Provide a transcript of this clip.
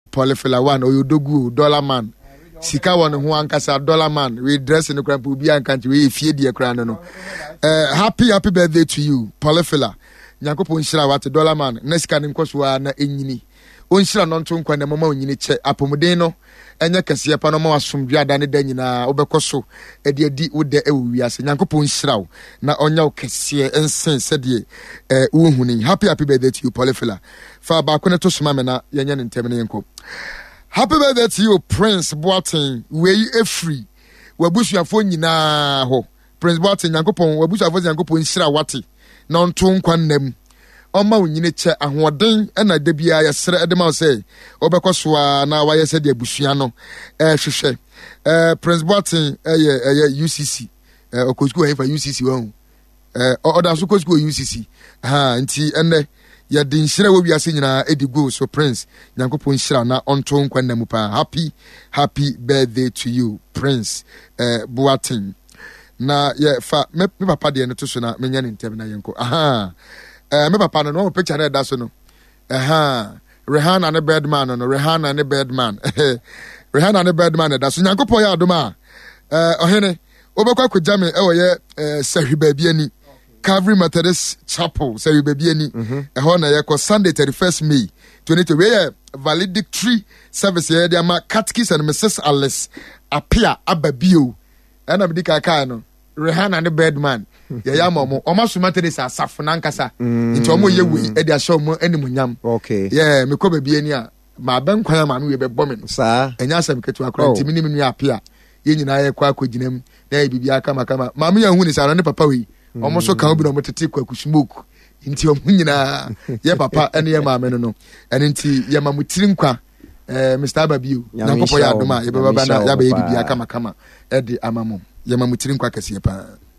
Polyfilla one oyodogu dollar man sika won ho ankasa dollar man we dress in the crap obi ankanti we fie die kra no happy birthday to you Polyfilla nyankopon shira wat dollar man na sika ne nkoso na enyini onshira no nto nkwa na mama onyini che apomuden no enya kase pa no ma wasomdwa da ne da nyina obekoso edi edi wo de ewu ase nyankopon shira wo na onya wo kase ensen sede wo huni happy birthday to you Polyfilla fa ba ko ne to soma me na yenya ne ntem ne yenko. Happy birthday to you Prince Boateng we free wabusuafo nyina ho Prince Boateng nyankopon wabusuafo nyankopon shira wate na nto nkwa nnam Oma unyine che ahoden na da bia ya sere edema say obekoso na wa yese de abusua no hwehwe Prince Boateng UCC okozku he fa UCC wa oda so kozku UCC nti enne ya din shira wo wiase nyina edigo so Prince nyankopon shira na onto nkwa na mu pa happy birthday to you Prince Boateng na ye fa me papa de no to so na menya ne ntem na yenko me papa no picture na da so no Rihanna and Birdman no Rihanna and Birdman Rihanna and Birdman da so nyankopon ya adoma ohene obekwa kujame ye Sahi Babiani Calvary Methodist Chapel Sahi Babiani ho na ye ko Sunday 31st May 2020 we valedictory service ye dia ma Catechist and Mrs. Alice apia ababio ana bidika kai no Rihanna and Birdman ya momo omasuma Teresa asafo nankasa nti omo ye wi e dia show mo animunyam okay yeah me ko babie ni a ma ban kwan ma no ye bebo me no saa enya asem ketu akra nti minim nu apia ye nyina ye kwa akoginam na ye bibia kama ma me hu ni sa ne papa wi omo so kan obi no motete kwa kusmoke nti omo nyina ye papa ene ye ma me no ene nti ye ma mutiri nkwa Mr. Babio nyankopɔ ya adoma ye baba na ya ba ye bibia kama e di amamo ye ma mutiri nkwa kase pa